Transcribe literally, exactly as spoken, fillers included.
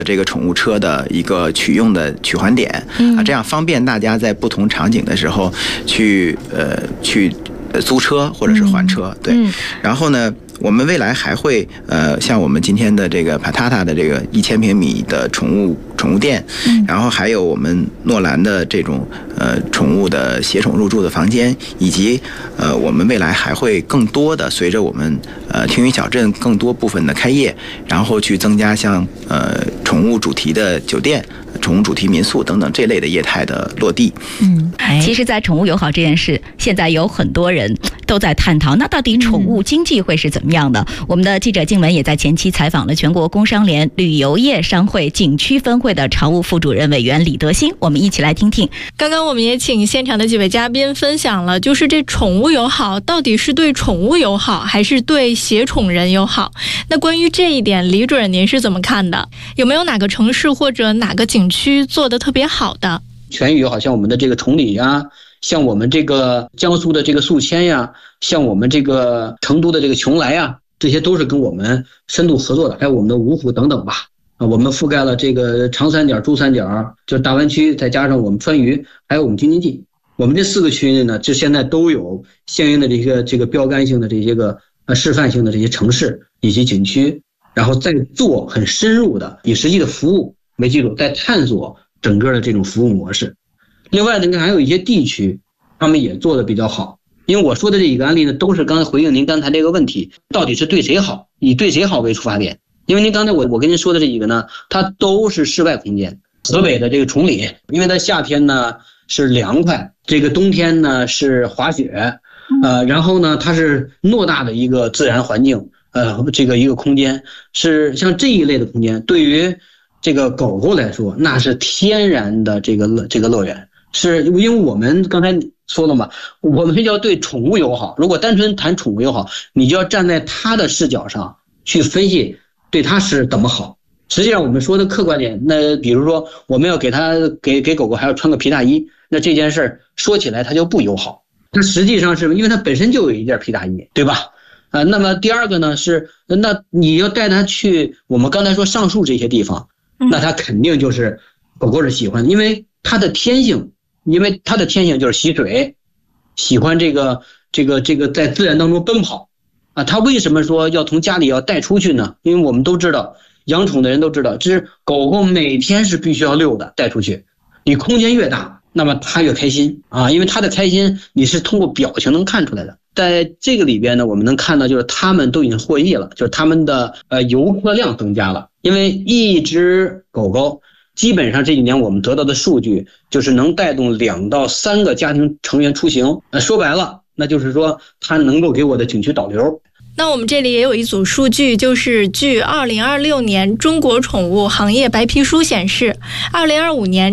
这个宠物车的一个取用的取还点、嗯、啊，这样方便大家在不同场景的时候去呃去租车或者是还车、嗯、对、嗯。然后呢，我们未来还会呃像我们今天的这个 Patata 的这个一千平米的宠物宠物店、嗯，然后还有我们诺兰的这种呃宠物的携宠入住的房间，以及呃我们未来还会更多的随着我们呃听云小镇更多部分的开业，然后去增加像呃宠物主题的酒店、宠物主题民宿等等这类的业态的落地。 嗯，其实在宠物友好这件事，现在有很多人都在探讨，那到底宠物经济会是怎么样的、嗯、我们的记者静文也在前期采访了全国工商联旅游业商会景区分会的常务副主任委员李德兴，我们一起来听听。 刚刚我们也请现场的几位嘉宾分享了，就是这宠物友好到底是对宠物友好还是对携宠人友好，那关于这一点，李主任您是怎么看的？有没有哪个城市或者哪个景区做得特别好的？ 全域好像我们的这个崇礼呀，像我们这个江苏的这个宿迁呀，像我们这个成都的这个邛崃呀，这些都是跟我们深度合作的，还有我们的芜湖等等吧。啊，我们覆盖了这个长三角、珠三角，就是大湾区，再加上我们川渝，还有我们京津冀，我们这四个区域呢，就现在都有相应的这个这个标杆性的这些个呃示范性的这些城市以及景区，然后再做很深入的以实际的服务为基础，在探索整个的这种服务模式。另外呢，还有一些地区他们也做得比较好，因为我说的这几个案例呢，都是刚才回应您刚才这个问题，到底是对谁好，以对谁好为出发点。因为您刚才我我跟您说的这几个呢，它都是室外空间。河北的这个崇礼，因为它夏天呢是凉快，这个冬天呢是滑雪，呃，然后呢它是偌大的一个自然环境，呃，这个一个空间，是像这一类的空间，对于这个狗狗来说，那是天然的这个乐这个乐园。是因为我们刚才说了嘛，我们要对宠物友好，如果单纯谈宠物友好，你就要站在它的视角上去分析对它是怎么好。实际上我们说的客观点，那比如说我们要给它给给狗狗还要穿个皮大衣，那这件事说起来它就不友好。它实际上是因为它本身就有一件皮大衣，对吧？啊，那么第二个呢是，那你要带它去我们刚才说上述这些地方，那它肯定就是狗狗是喜欢的，因为它的天性，因为它的天性就是喜水，喜欢这个这个这个在自然当中奔跑啊。它为什么说要从家里要带出去呢？因为我们都知道，养宠的人都知道，这是狗狗每天是必须要遛的，带出去，你空间越大，那么它越开心啊，因为它的开心你是通过表情能看出来的。在这个里边呢，我们能看到就是他们都已经获益了，就是他们的呃游客量增加了，因为一只狗狗基本上这几年我们得到的数据就是能带动两到三个家庭成员出行，呃，说白了，那就是说它能够给我的景区导流。 那我们这里也有一组数据，就是据二零二六年中国宠物行业白皮书显示，二零二五年